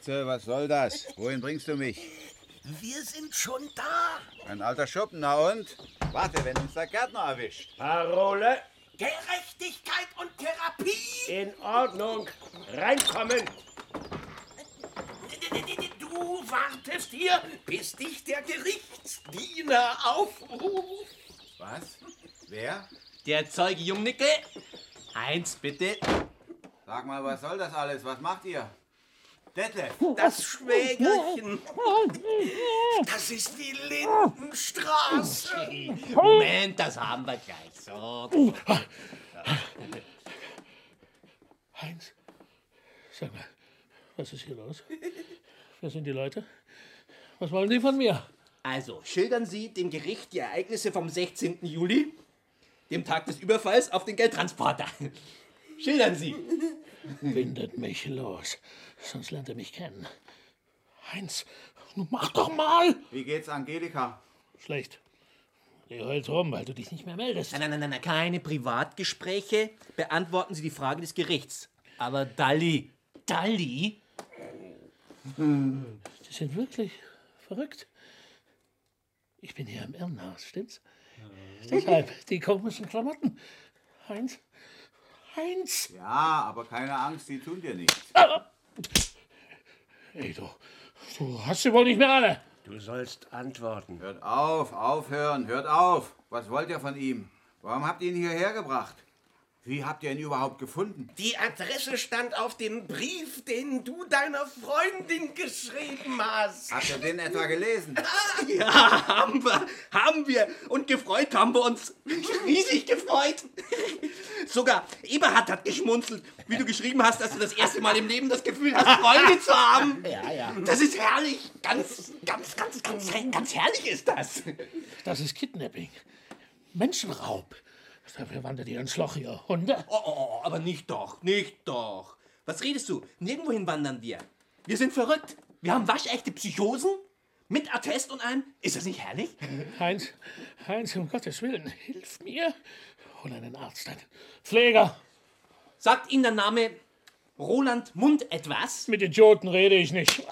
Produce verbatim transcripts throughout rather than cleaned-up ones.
Atze, was soll das? Wohin bringst du mich? Wir sind schon da. Ein alter Schuppen, na und? Warte, wenn uns der Gärtner erwischt. Parole. Gerechtigkeit und Therapie. In Ordnung. Reinkommen. Du wartest hier, bis dich der Gerichtsdiener aufruft. Was? Wer? Der Zeuge Jungnickel. Heinz, bitte. Sag mal, was soll das alles? Was macht ihr? Detlef! Das Schwägerchen. Das ist die Lindenstraße. Moment, das haben wir gleich. So. Heinz, sag mal, was ist hier los? Wer sind die Leute? Was wollen die von mir? Also, schildern Sie dem Gericht die Ereignisse vom sechzehnten Juli, dem Tag des Überfalls auf den Geldtransporter. Schildern Sie. Bindet mich los, sonst lernt er mich kennen. Heinz, nun mach doch mal! Wie geht's Angelika? Schlecht. Die heult rum, weil du dich nicht mehr meldest. Nein, nein, nein, nein, keine Privatgespräche. Beantworten Sie die Frage des Gerichts. Aber Dalli, Dalli? Die sind wirklich verrückt. Ich bin hier im Irrenhaus, stimmt's? Deshalb die komischen Klamotten. Heinz, Heinz! Ja, aber keine Angst, die tun dir nichts. Ey, du, du hast sie wohl nicht mehr alle. Du sollst antworten. Hört auf, aufhören, hört auf. Was wollt ihr von ihm? Warum habt ihr ihn hierher gebracht? Wie habt ihr ihn überhaupt gefunden? Die Adresse stand auf dem Brief, den du deiner Freundin geschrieben hast. Habt ihr den etwa gelesen? Ja, haben wir, haben wir. Und gefreut haben wir uns. Riesig gefreut. Sogar Eberhard hat geschmunzelt, wie du geschrieben hast, dass du das erste Mal im Leben das Gefühl hast, Freunde zu haben. Ja, ja. Das ist herrlich. Ganz, ganz, ganz, ganz, ganz herrlich ist das. Das ist Kidnapping. Menschenraub. Dafür wandert ihr ins Loch, ihr Hunde. Oh, oh, oh, aber nicht doch, nicht doch. Was redest du? Nirgendwohin wandern wir. Wir sind verrückt. Wir haben waschechte Psychosen. Mit Attest und allem. Ist das nicht herrlich? Heinz, Heinz, um Gottes Willen, hilf mir. Hol einen Arzt, einen Pfleger. Sagt Ihnen der Name Roland Mund etwas? Mit Idioten rede ich nicht.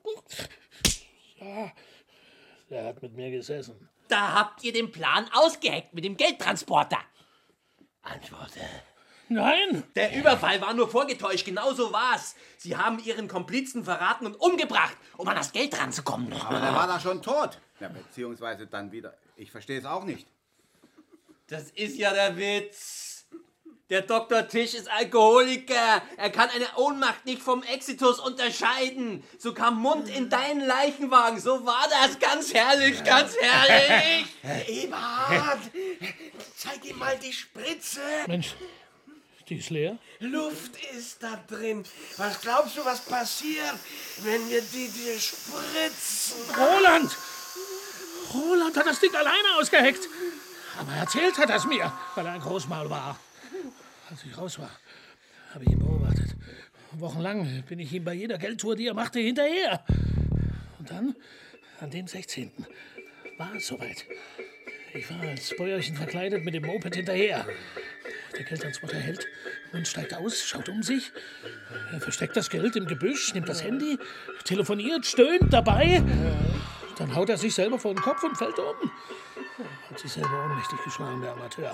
Ja, der hat mit mir gesessen. Da habt ihr den Plan ausgeheckt mit dem Geldtransporter. Antworte. Nein! Der Überfall war nur vorgetäuscht, genau so war's. Sie haben Ihren Komplizen verraten und umgebracht, um an das Geld ranzukommen. Aber der war da schon tot. Ja, beziehungsweise dann wieder. Ich verstehe es auch nicht. Das ist ja der Witz. Der Doktor Tisch ist Alkoholiker. Er kann eine Ohnmacht nicht vom Exitus unterscheiden. So kam Mund in deinen Leichenwagen. So war das. Ganz herrlich, ganz herrlich. Eberhard, zeig ihm mal die Spritze. Mensch, die ist leer. Luft ist da drin. Was glaubst du, was passiert, wenn wir die dir spritzen? Roland! Roland hat das Ding alleine ausgeheckt. Aber erzählt hat er es mir, weil er ein Großmaul war. Als ich raus war, habe ich ihn beobachtet. Wochenlang bin ich ihm bei jeder Geldtour, die er machte, hinterher. Und dann, an dem sechzehnten war es soweit. Ich war als Bäuerchen verkleidet mit dem Moped hinterher. Der Geldtransporter hält und steigt aus, schaut um sich. Er versteckt das Geld im Gebüsch, nimmt das Handy, telefoniert, stöhnt dabei. Dann haut er sich selber vor den Kopf und fällt um. Hat sich selber ohnmächtig geschlagen, der Amateur.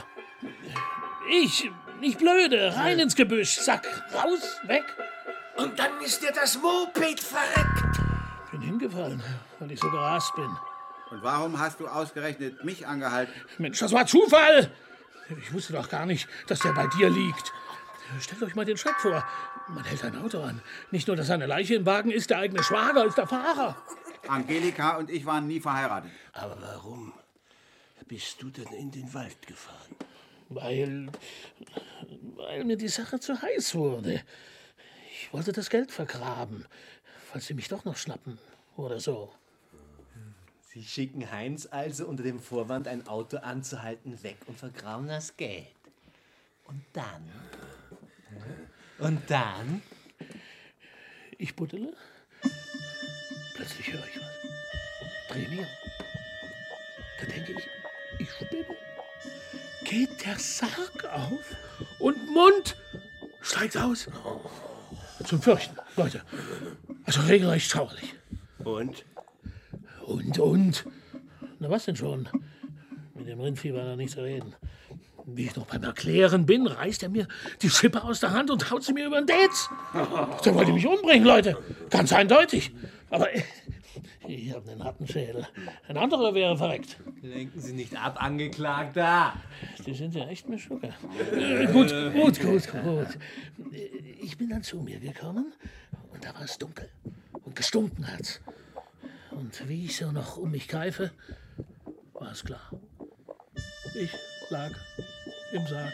Ich, nicht blöde, rein ins Gebüsch, zack, raus, weg. Und dann ist dir das Moped verreckt. Bin hingefallen, weil ich so gerast bin. Und warum hast du ausgerechnet mich angehalten? Mensch, das war Zufall. Ich wusste doch gar nicht, dass der bei dir liegt. Stellt euch mal den Schreck vor. Man hält ein Auto an. Nicht nur, dass eine Leiche im Wagen ist, der eigene Schwager ist der Fahrer. Angelika und ich waren nie verheiratet. Aber warum bist du denn in den Wald gefahren? Weil, weil mir die Sache zu heiß wurde. Ich wollte das Geld vergraben, falls sie mich doch noch schnappen oder so. Sie schicken Heinz also unter dem Vorwand, ein Auto anzuhalten, weg und vergraben das Geld. Und dann? Und dann? Ich buddele. Plötzlich höre ich was. Dreh mich um. Da denke ich, ich spinne. Geht der Sarg auf und Mund steigt aus. Zum Fürchten, Leute. Also regelrecht schauerlich. Und? Und, und. Na was denn schon? Mit dem Rindvieh war da nicht zu reden. Wie ich noch beim Erklären bin, reißt er mir die Schippe aus der Hand und haut sie mir über den Dez. Der wollte mich umbringen, Leute. Ganz eindeutig. Aber ich habe einen harten Schädel. Ein anderer wäre verreckt. Lenken Sie nicht ab, Angeklagter. Die sind ja echt Mischucker. Äh, gut, gut, gut, gut. Ich bin dann zu mir gekommen und da war es dunkel und gestunken hat's. Und wie ich so noch um mich greife, war es klar. Ich lag im Sarg.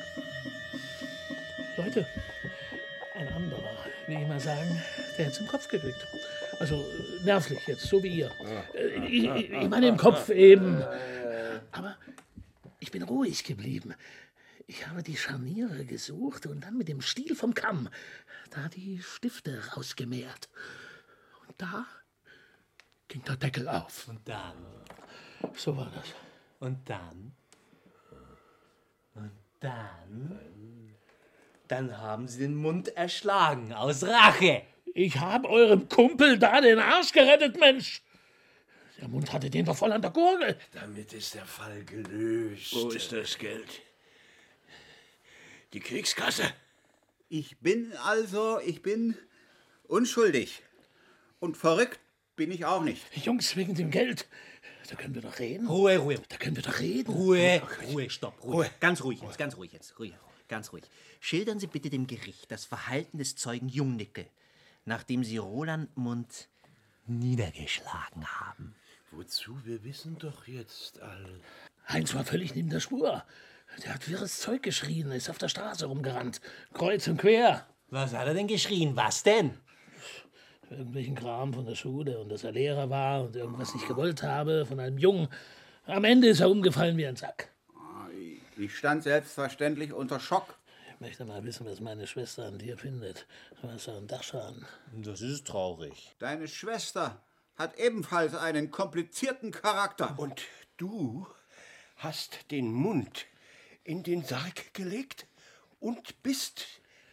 Leute, ein anderer, will ich mal sagen, der hätte es im Kopf gekriegt. Also äh, nervlich jetzt, so wie ihr. Äh, ich, ich, ich meine im Kopf eben. Aber ich bin ruhig geblieben. Ich habe die Scharniere gesucht und dann mit dem Stiel vom Kamm da die Stifte rausgemehrt. Und da ging der Deckel auf. Und dann? So war das. Und dann? Und dann? Dann haben Sie den Mund erschlagen, aus Rache. Ich habe eurem Kumpel da den Arsch gerettet, Mensch. Der Mund hatte den doch voll an der Gurgel. Damit ist der Fall gelöst. Wo ist das Geld? Die Kriegskasse? Ich bin also, ich bin unschuldig. Und verrückt bin ich auch nicht. Jungs, wegen dem Geld. Da können wir doch reden. Ruhe, Ruhe. Da können wir doch reden. Ruhe, Ruhe, stopp, Ruhe. Ganz ruhig jetzt, ganz ruhig jetzt. Ruhig, ganz ruhig. Schildern Sie bitte dem Gericht das Verhalten des Zeugen Jungnicke, nachdem Sie Roland Mund niedergeschlagen haben. Wozu? Wir wissen doch jetzt all. Heinz war völlig neben der Spur. Der hat wirres Zeug geschrien, ist auf der Straße rumgerannt. Kreuz und quer. Was hat er denn geschrien? Was denn? Irgendwelchen Kram von der Schule und dass er Lehrer war und irgendwas nicht gewollt habe von einem Jungen. Am Ende ist er umgefallen wie ein Sack. Ich stand selbstverständlich unter Schock. Ich möchte mal wissen, was meine Schwester an dir findet. Was er am Dachschaden. Das ist traurig. Deine Schwester hat ebenfalls einen komplizierten Charakter. Und du hast den Mund in den Sarg gelegt und bist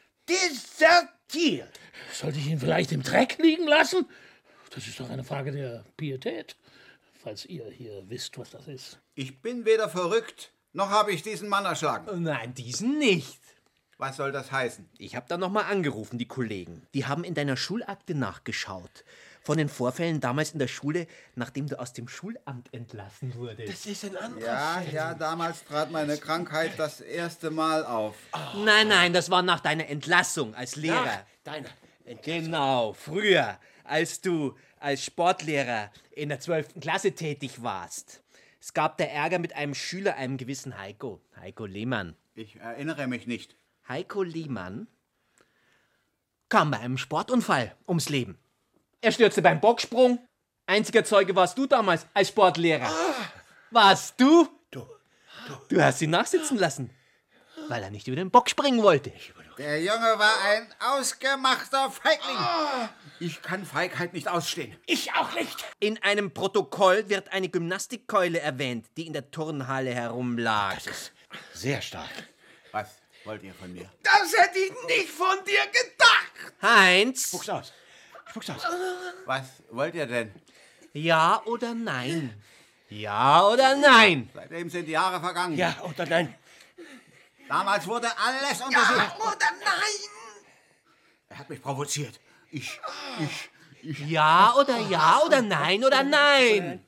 desertiert. Sollte ich ihn vielleicht im Dreck liegen lassen? Das ist doch eine Frage der Pietät. Falls ihr hier wisst, was das ist. Ich bin weder verrückt, noch habe ich diesen Mann erschlagen. Nein, diesen nicht. Was soll das heißen? Ich habe da nochmal angerufen, die Kollegen. Die haben in deiner Schulakte nachgeschaut. Von den Vorfällen damals in der Schule, nachdem du aus dem Schulamt entlassen wurdest. Das ist ein anderer Ja, Fall. ja, damals trat meine Krankheit das erste Mal auf. Nein, nein, das war nach deiner Entlassung als Lehrer. Nach deiner Entlassung. Genau, früher, als du als Sportlehrer in der zwölften Klasse tätig warst. Es gab da Ärger mit einem Schüler, einem gewissen Heiko. Heiko Lehmann. Ich erinnere mich nicht. Heiko Lehmann kam bei einem Sportunfall ums Leben. Er stürzte beim Bocksprung. Einziger Zeuge warst du damals als Sportlehrer. Warst du? Du, Du hast ihn nachsitzen lassen, weil er nicht über den Bock springen wollte. Der Junge war ein ausgemachter Feigling. Ich kann Feigheit nicht ausstehen. ich auch nicht. In einem Protokoll wird eine Gymnastikkeule erwähnt, die in der Turnhalle herumlag. Das ist sehr stark. Was wollt ihr von mir? Das hätte ich nicht von dir gedacht. Heinz, Spuck's aus. Spuck's aus. Was wollt ihr denn? ja oder nein? Ja oder nein? Seitdem sind Jahre vergangen. Ja oder nein? Damals wurde alles untersucht. Oder nein? Er hat mich provoziert. Ich, ich, ich. Ja oder ja oder nein oder nein?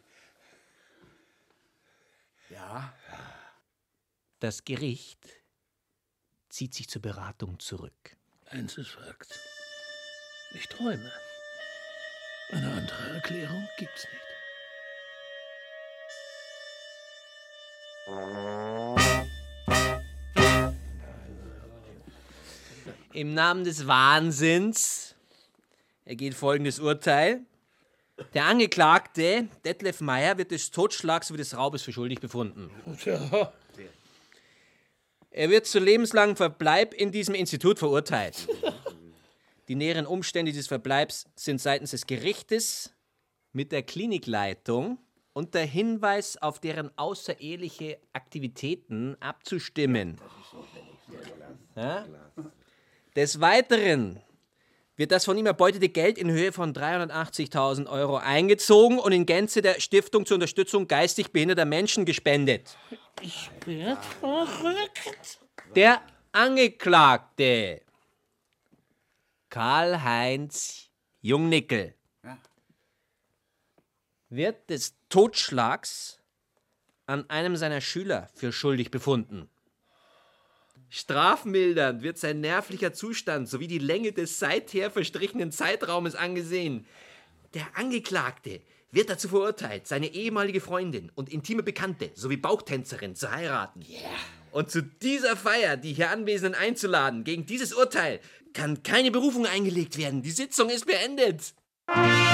Ja, Das Gericht zieht sich zur Beratung zurück. Eins ist Fakt. Ich träume. Eine andere Erklärung gibt's nicht. Im Namen des Wahnsinns ergeht folgendes Urteil. Der Angeklagte, Detlef Meyer, wird des Totschlags sowie des Raubes für schuldig befunden. Tja, Er wird zu lebenslangem Verbleib in diesem Institut verurteilt. Die näheren Umstände dieses Verbleibs sind seitens des Gerichtes mit der Klinikleitung und der Hinweis auf deren außereheliche Aktivitäten abzustimmen. Ja? Des Weiteren wird das von ihm erbeutete Geld in Höhe von dreihundertachtzigtausend Euro eingezogen und in Gänze der Stiftung zur Unterstützung geistig behinderter Menschen gespendet. Ich werd verrückt. Der Angeklagte Karl-Heinz Jungnickel Ja. wird des Totschlags an einem seiner Schüler für schuldig befunden. Strafmildernd wird sein nervlicher Zustand sowie die Länge des seither verstrichenen Zeitraumes angesehen. Der Angeklagte wird dazu verurteilt, seine ehemalige Freundin und intime Bekannte sowie Bauchtänzerin zu heiraten. Und zu dieser Feier die hier Anwesenden einzuladen. Gegen dieses Urteil kann keine Berufung eingelegt werden. Die Sitzung ist beendet.